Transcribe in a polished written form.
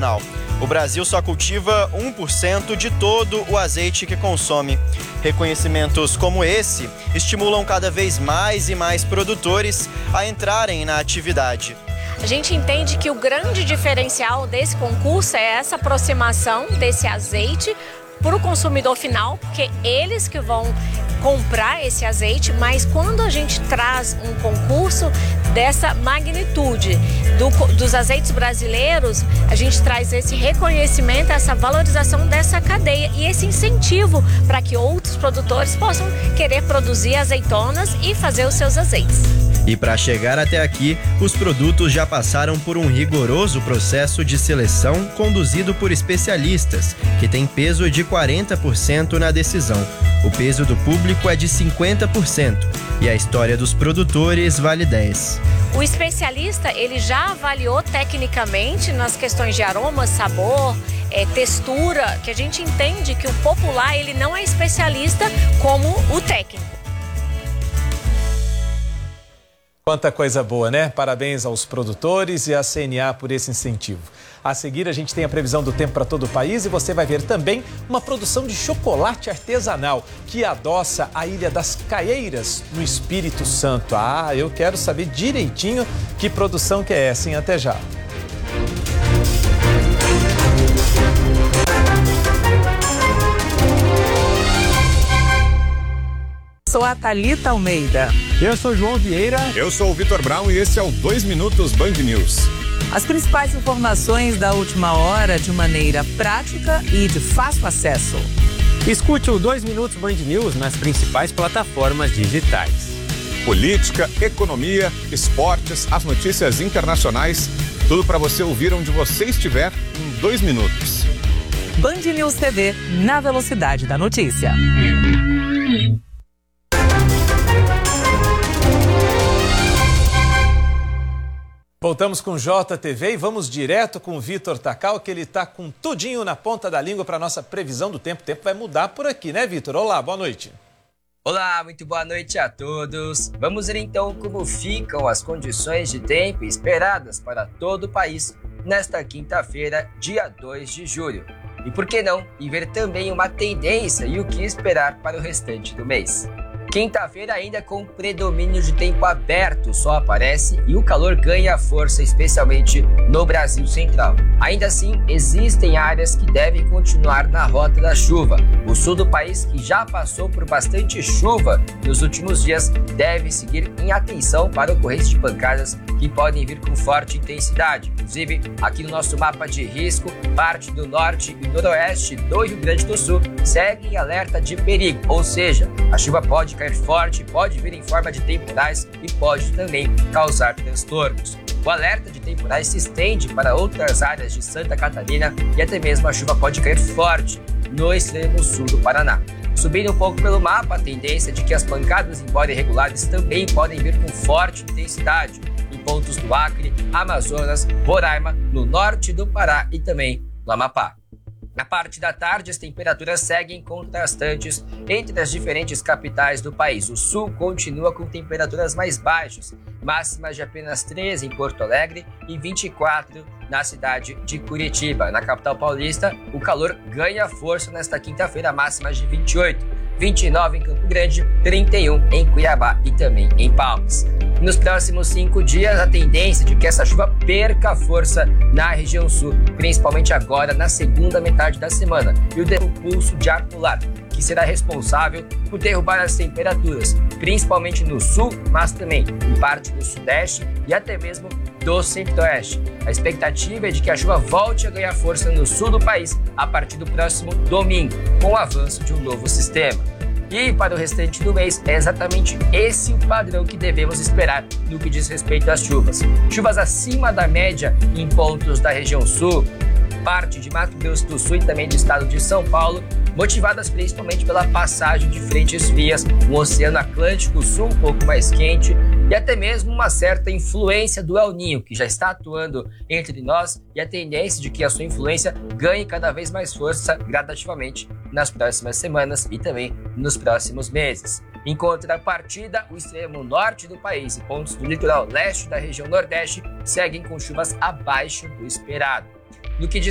nacional. O Brasil só cultiva 1% de todo o azeite que consome. Reconhecimentos como esse estimulam cada vez mais e mais produtores a entrarem na atividade. A gente entende que o grande diferencial desse concurso é essa aproximação desse azeite para o consumidor final, porque eles que vão comprar esse azeite, mas quando a gente traz um concurso dessa magnitude dos azeites brasileiros, a gente traz esse reconhecimento, essa valorização dessa cadeia e esse incentivo para que outros produtores possam querer produzir azeitonas e fazer os seus azeites. E para chegar até aqui, os produtos já passaram por um rigoroso processo de seleção conduzido por especialistas, que tem peso de 40% na decisão. O peso do público é de 50% e a história dos produtores vale 10%. O especialista, ele já avaliou tecnicamente nas questões de aroma, sabor, textura, que a gente entende que o popular ele não é especialista como o técnico. Quanta coisa boa, né? Parabéns aos produtores e à CNA por esse incentivo. A seguir, a gente tem a previsão do tempo para todo o país e você vai ver também uma produção de chocolate artesanal que adoça a Ilha das Caieiras, no Espírito Santo. Ah, eu quero saber direitinho que produção que é essa, hein? Até já. Sou a Thalita Almeida. Eu sou João Vieira. Eu sou o Vitor Brown e esse é o 2 Minutos Band News. As principais informações da última hora de maneira prática e de fácil acesso. Escute o 2 Minutos Band News nas principais plataformas digitais. Política, economia, esportes, as notícias internacionais, tudo para você ouvir onde você estiver em 2 minutos. Band News TV, na velocidade da notícia. Voltamos com JTV e vamos direto com o Vitor Takal, que ele está com tudinho na ponta da língua para a nossa previsão do tempo. O tempo vai mudar por aqui, né, Vitor? Olá, boa noite. Olá, muito boa noite a todos. Vamos ver então como ficam as condições de tempo esperadas para todo o país nesta quinta-feira, dia 2 de julho. E por que não? E ver também uma tendência e o que esperar para o restante do mês. Quinta-feira ainda com predomínio de tempo aberto, o sol aparece e o calor ganha força, especialmente no Brasil Central. Ainda assim, existem áreas que devem continuar na rota da chuva. O sul do país, que já passou por bastante chuva nos últimos dias, deve seguir em atenção para ocorrência de pancadas que podem vir com forte intensidade. Inclusive, aqui no nosso mapa de risco, parte do norte e noroeste do Rio Grande do Sul segue em alerta de perigo, ou seja, a chuva pode cair forte, pode vir em forma de temporais e pode também causar transtornos. O alerta de temporais se estende para outras áreas de Santa Catarina e até mesmo a chuva pode cair forte no extremo sul do Paraná. Subindo um pouco pelo mapa, a tendência é de que as pancadas, embora irregulares, também podem vir com forte intensidade em pontos do Acre, Amazonas, Roraima, no norte do Pará e também no Amapá. Na parte da tarde, as temperaturas seguem contrastantes entre as diferentes capitais do país. O sul continua com temperaturas mais baixas, máximas de apenas 13 em Porto Alegre e 24 na cidade de Curitiba. Na capital paulista, o calor ganha força nesta quinta-feira, máximas de 28, 29 em Campo Grande, 31 em Cuiabá e também em Palmas. Nos próximos 5 dias, a tendência de que essa chuva perca força na região sul, principalmente agora na segunda metade da semana, e o pulso de ar polar, que será responsável por derrubar as temperaturas, principalmente no sul, mas também em parte do sudeste e até mesmo do centro-oeste. A expectativa é de que a chuva volte a ganhar força no sul do país a partir do próximo domingo, com o avanço de um novo sistema. E para o restante do mês, é exatamente esse o padrão que devemos esperar no que diz respeito às chuvas. Chuvas acima da média em pontos da região sul, parte de Mato Grosso do Sul e também do estado de São Paulo, motivadas principalmente pela passagem de frentes frias, um oceano Atlântico Sul um pouco mais quente e até mesmo uma certa influência do El Niño, que já está atuando entre nós, e a tendência de que a sua influência ganhe cada vez mais força gradativamente nas próximas semanas e também nos próximos meses. Em contrapartida, o extremo norte do país e pontos do litoral leste da região nordeste seguem com chuvas abaixo do esperado. No que diz